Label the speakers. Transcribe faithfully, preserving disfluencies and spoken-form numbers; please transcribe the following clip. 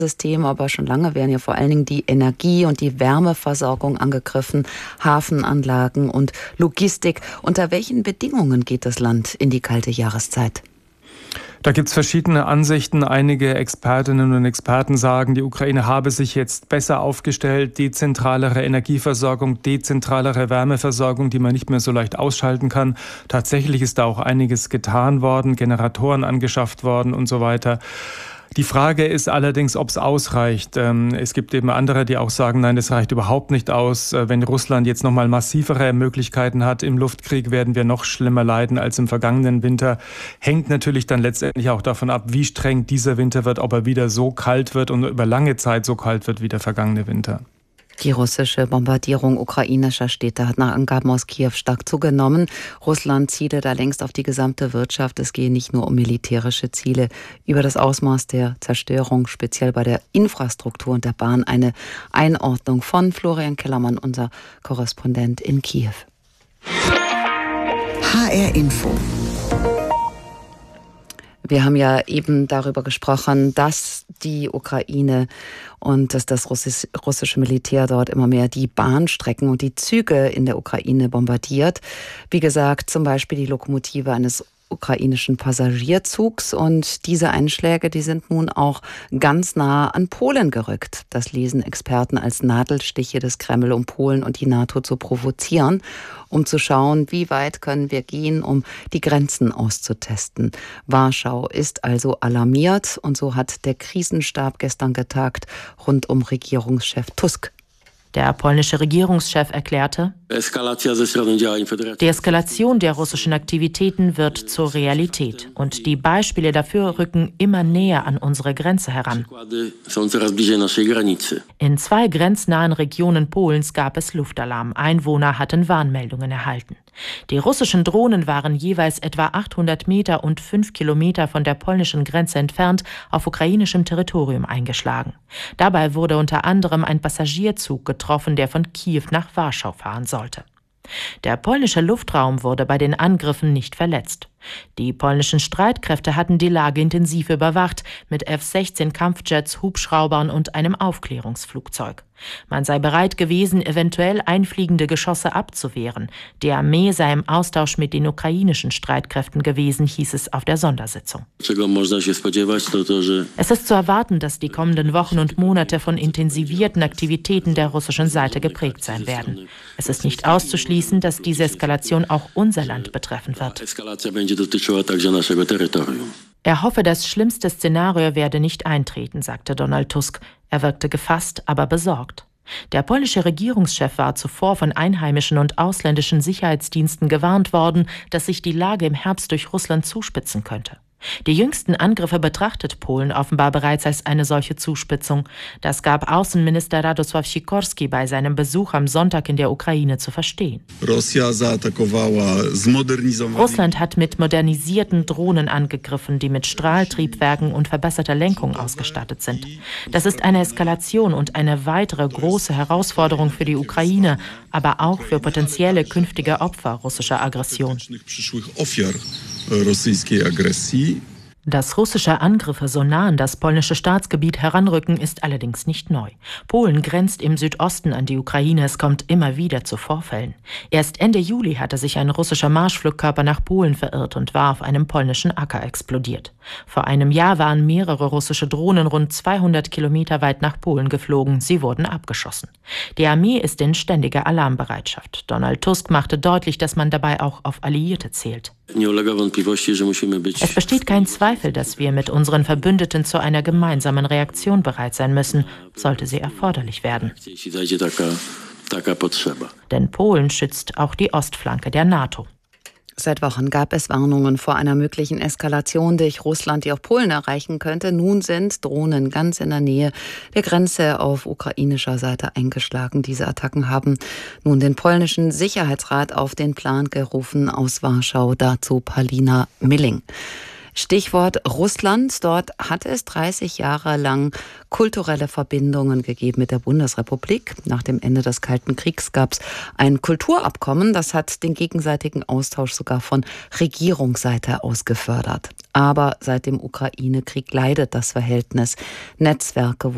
Speaker 1: System, aber schon lange werden ja vor allen Dingen die Energie- und die Wärmeversorgung angegriffen, Hafenanlagen und Logistik. Unter welchen Bedingungen geht das Land in die kalte Jahreszeit?
Speaker 2: Da gibt es verschiedene Ansichten. Einige Expertinnen und Experten sagen, die Ukraine habe sich jetzt besser aufgestellt, dezentralere Energieversorgung, dezentralere Wärmeversorgung, die man nicht mehr so leicht ausschalten kann. Tatsächlich ist da auch einiges getan worden, Generatoren angeschafft worden und so weiter. Die Frage ist allerdings, ob es ausreicht. Es gibt eben andere, die auch sagen, nein, das reicht überhaupt nicht aus. Wenn Russland jetzt nochmal massivere Möglichkeiten hat im Luftkrieg, werden wir noch schlimmer leiden als im vergangenen Winter. Hängt natürlich dann letztendlich auch davon ab, wie streng dieser Winter wird, ob er wieder so kalt wird und über lange Zeit so kalt wird wie der vergangene Winter.
Speaker 1: Die russische Bombardierung ukrainischer Städte hat nach Angaben aus Kiew stark zugenommen. Russland ziele da längst auf die gesamte Wirtschaft. Es gehe nicht nur um militärische Ziele. Über das Ausmaß der Zerstörung, speziell bei der Infrastruktur und der Bahn, eine Einordnung von Florian Kellermann, unser Korrespondent in Kiew.
Speaker 3: H R Info.
Speaker 1: Wir haben ja eben darüber gesprochen, dass die Ukraine und dass das russische Militär dort immer mehr die Bahnstrecken und die Züge in der Ukraine bombardiert. Wie gesagt, zum Beispiel die Lokomotive eines ukrainischen Passagierzugs. Und diese Einschläge, die sind nun auch ganz nah an Polen gerückt. Das lesen Experten als Nadelstiche des Kreml, um Polen und die NATO zu provozieren, um zu schauen, wie weit können wir gehen, um die Grenzen auszutesten. Warschau ist also alarmiert und so hat der Krisenstab gestern getagt rund um Regierungschef Tusk.
Speaker 4: Der polnische Regierungschef erklärte, die Eskalation der russischen Aktivitäten wird zur Realität und die Beispiele dafür rücken immer näher an unsere Grenze heran. In zwei grenznahen Regionen Polens gab es Luftalarm. Einwohner hatten Warnmeldungen erhalten. Die russischen Drohnen waren jeweils etwa achthundert Meter und fünf Kilometer von der polnischen Grenze entfernt auf ukrainischem Territorium eingeschlagen. Dabei wurde unter anderem ein Passagierzug getroffen, der von Kiew nach Warschau fahren sollte. Der polnische Luftraum wurde bei den Angriffen nicht verletzt. Die polnischen Streitkräfte hatten die Lage intensiv überwacht mit F sechzehn Kampfjets, Hubschraubern und einem Aufklärungsflugzeug. Man sei bereit gewesen, eventuell einfliegende Geschosse abzuwehren. Die Armee sei im Austausch mit den ukrainischen Streitkräften gewesen, hieß es auf der Sondersitzung. Es ist zu erwarten, dass die kommenden Wochen und Monate von intensivierten Aktivitäten der russischen Seite geprägt sein werden. Es ist nicht auszuschließen, dass diese Eskalation auch unser Land betreffen wird. Er hoffe, das schlimmste Szenario werde nicht eintreten, sagte Donald Tusk. Er wirkte gefasst, aber besorgt. Der polnische Regierungschef war zuvor von einheimischen und ausländischen Sicherheitsdiensten gewarnt worden, dass sich die Lage im Herbst durch Russland zuspitzen könnte. Die jüngsten Angriffe betrachtet Polen offenbar bereits als eine solche Zuspitzung. Das gab Außenminister Radosław Sikorski bei seinem Besuch am Sonntag in der Ukraine zu verstehen. Russland hat mit modernisierten Drohnen angegriffen, die mit Strahltriebwerken und verbesserter Lenkung ausgestattet sind. Das ist eine Eskalation und eine weitere große Herausforderung für die Ukraine, aber auch für potenzielle künftige Opfer russischer Aggression. Dass russische Angriffe so nah an das polnische Staatsgebiet heranrücken, ist allerdings nicht neu. Polen grenzt im Südosten an die Ukraine, es kommt immer wieder zu Vorfällen. Erst Ende Juli hatte sich ein russischer Marschflugkörper nach Polen verirrt und war auf einem polnischen Acker explodiert. Vor einem Jahr waren mehrere russische Drohnen rund zweihundert Kilometer weit nach Polen geflogen. Sie wurden abgeschossen. Die Armee ist in ständiger Alarmbereitschaft. Donald Tusk machte deutlich, dass man dabei auch auf Alliierte zählt. Es besteht kein Zweifel, dass wir mit unseren Verbündeten zu einer gemeinsamen Reaktion bereit sein müssen, sollte sie erforderlich werden. Denn Polen schützt auch die Ostflanke der NATO.
Speaker 1: Seit Wochen gab es Warnungen vor einer möglichen Eskalation durch Russland, die auch Polen erreichen könnte. Nun sind Drohnen ganz in der Nähe der Grenze auf ukrainischer Seite eingeschlagen. Diese Attacken haben nun den polnischen Sicherheitsrat auf den Plan gerufen. Aus Warschau dazu Paulina Milling. Stichwort Russland. Dort hat es dreißig Jahre lang kulturelle Verbindungen gegeben mit der Bundesrepublik. Nach dem Ende des Kalten Kriegs gab es ein Kulturabkommen. Das hat den gegenseitigen Austausch sogar von Regierungsseite aus gefördert. Aber seit dem Ukraine-Krieg leidet das Verhältnis. Netzwerke